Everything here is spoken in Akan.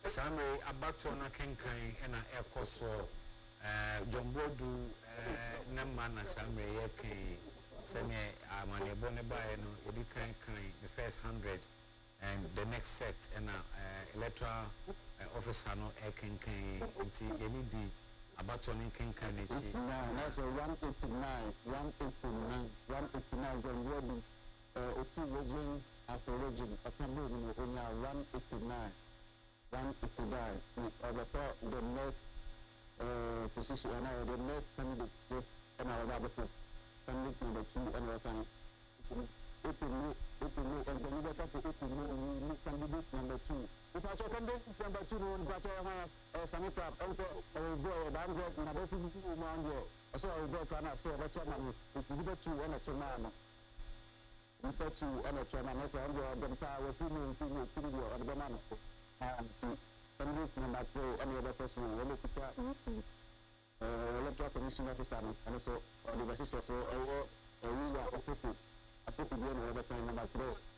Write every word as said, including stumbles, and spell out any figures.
Samre abato na kenkan ena ekoso eh Jombodu eh nama na Samre yake seme amane bone bae no edi kan kan the first one hundred and the next set ena uh, electoral uh, officer no ekenkan nti yeni di abato ne kenkan ne chi that's a one eighty-nine one eighty-nine one eighty-nine Jombodu uh oti region after region akambo no onya one eighty-nine one eighty-nine over the next uh, position and uh, the next candidate shift and our other candidate number two and our time. If you know, if you know, and then you get us if you know, candidate number two. If I check candidate number two, no, but I have some crap, and so I will go a dance and I don't think you know, so I will go to another, so that's what I'm it's either two and a two man. We put two and a two man, as I'm going to power, female, female, female, or the man. And candidate number three, any other person, we look at that. Electoral Commission Officer, and also the Bashis also, or we are official. I think we are number three, number three.